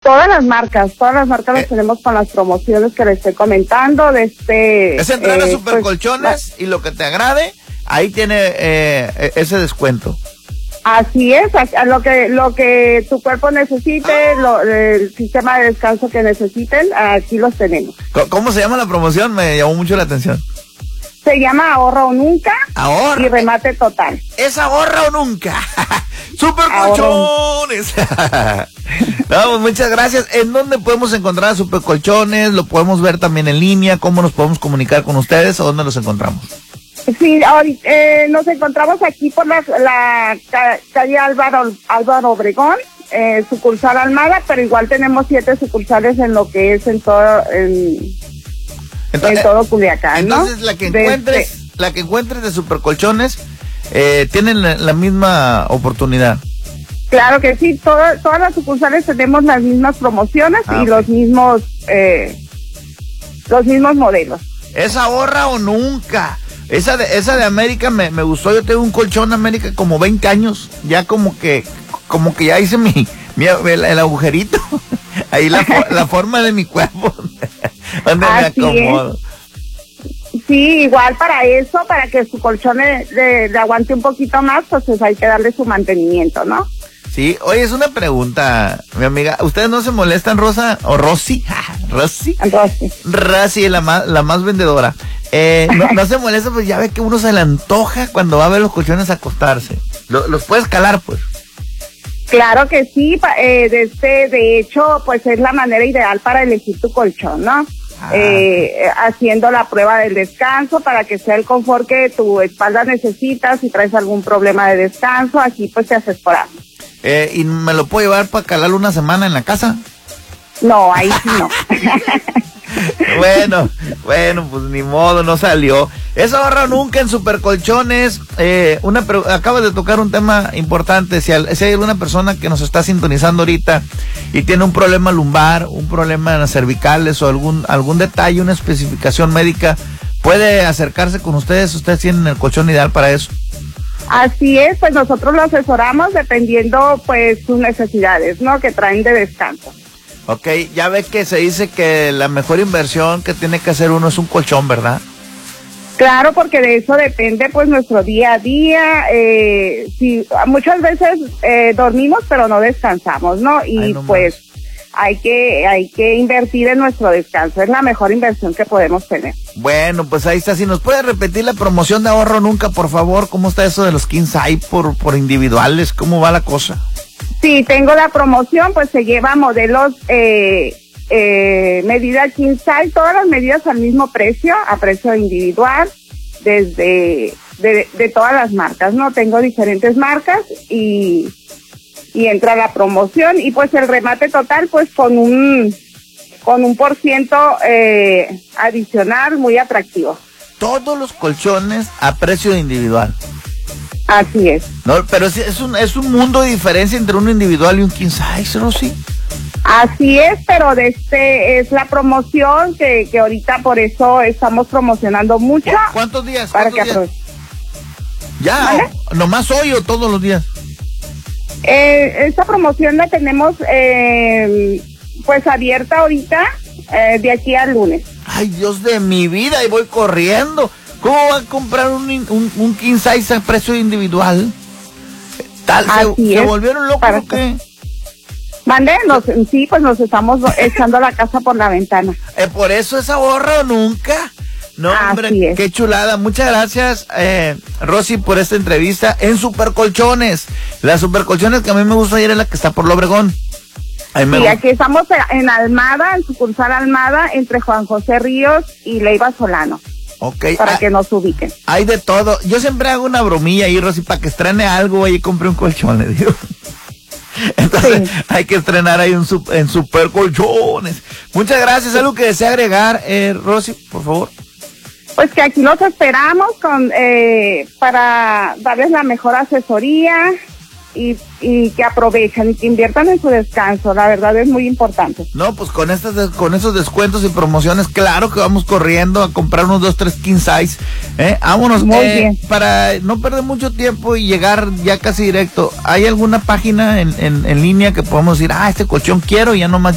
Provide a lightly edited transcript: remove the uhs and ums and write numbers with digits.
Todas las marcas las tenemos con las promociones que les estoy comentando. Es entrar a Supercolchones y lo que te agrade, ahí tiene ese descuento. Así es, lo que tu cuerpo necesite, el sistema de descanso que necesiten, aquí los tenemos. ¿Cómo se llama la promoción? Me llamó mucho la atención. Se llama Ahorra o Nunca. Ahorra. Y remate total. Es Ahorra o Nunca. Supercolchones. No, pues muchas gracias. ¿En dónde podemos encontrar a Supercolchones? ¿Lo podemos ver también en línea? ¿Cómo nos podemos comunicar con ustedes? ¿O dónde los encontramos? Sí, nos encontramos aquí por la calle Álvaro Obregón, sucursal Almada, pero igual tenemos 7 sucursales en lo que es en todo Culiacán, ¿no? Entonces la que encuentres de Supercolchones tienen la misma oportunidad. Claro que sí, todas las sucursales tenemos las mismas promociones y los mismos modelos. Es Ahorra o Nunca. Esa de América me gustó. Yo tengo un colchón América como 20 años. Ya como que ya hice el agujerito. Ahí la forma de mi cuerpo. Donde me acomodo. Sí, igual para que su colchón le aguante un poquito más, pues hay que darle su mantenimiento, ¿no? Sí, oye, es una pregunta, mi amiga. ¿Ustedes no se molestan, Rosa o Rosy? ¿Rosy? Rosy, la más vendedora. No se molesta, pues ya ve que uno se le antoja cuando va a ver los colchones acostarse. ¿Los puedes calar, pues? Claro que sí, de hecho, pues es la manera ideal para elegir tu colchón, ¿no? Haciendo la prueba del descanso para que sea el confort que tu espalda necesita. Si traes algún problema de descanso, aquí pues te asesoramos. ¿Y me lo puedo llevar para calarlo una semana en la casa? No, ahí sí no. Bueno, pues ni modo, no salió. Es Ahorra o Nunca en Supercolchones. Acabas de tocar un tema importante. Si hay alguna persona que nos está sintonizando ahorita y tiene un problema lumbar, un problema en las cervicales o algún detalle, una especificación médica, puede acercarse con ustedes. Ustedes tienen el colchón ideal para eso. Así es, pues nosotros lo asesoramos dependiendo pues sus necesidades, ¿no? Que traen de descanso. Ok, ya ve que se dice que la mejor inversión que tiene que hacer uno es un colchón, ¿verdad? Claro, porque de eso depende pues nuestro día a día. Si muchas veces dormimos pero no descansamos, ¿no? Y pues hay que invertir en nuestro descanso. Es la mejor inversión que podemos tener. Bueno, pues ahí está. Si nos puede repetir la promoción de Ahorro Nunca, por favor. ¿Cómo está eso de los king size por individuales? ¿Cómo va la cosa? Sí, tengo la promoción, pues se lleva modelos medida king size, todas las medidas al mismo precio, a precio individual, de todas las marcas, ¿no? Tengo diferentes marcas y entra la promoción y pues el remate total pues con un % adicional muy atractivo. Todos los colchones a precio individual. Así es. No, pero es un mundo de diferencia entre un individual y un king size, ¿no? Sí. Así es, pero es la promoción que ahorita por eso estamos promocionando mucho. ¿Cuántos días? Para que aprovechen. ¿Ya? ¿Vale? ¿Nomás hoy o todos los días? Esta promoción la tenemos pues abierta ahorita de aquí al lunes. Ay, Dios de mi vida, y voy corriendo. ¿Cómo va a comprar un king size a precio individual? ¿Se volvieron locos o qué? Mande, sí, pues nos estamos echando la casa por la ventana. Por eso es Ahorra o Nunca. No, hombre, qué chulada. Muchas gracias, Rosy, por esta entrevista en Supercolchones. Las Supercolchones que a mí me gusta ir es la que está por Obregón. Sí, aquí estamos en Almada, en sucursal Almada, entre Juan José Ríos y Leiva Solano. Okay. Para que nos ubiquen. Hay de todo. Yo siempre hago una bromilla ahí, Rosy, para que estrene algo y compré un colchón, le digo. Entonces, hay que estrenar ahí en Supercolchones. Muchas gracias. ¿Algo que desea agregar, Rosy, por favor? Pues que aquí los esperamos para darles la mejor asesoría y que aprovechen y que inviertan en su descanso. La verdad es muy importante. No, pues con esos descuentos y promociones, claro que vamos corriendo a comprar unos 2, 3 king size. Vámonos. Muy bien. Para no perder mucho tiempo y llegar ya casi directo, ¿hay alguna página en línea que podamos decir, este colchón quiero y ya nomás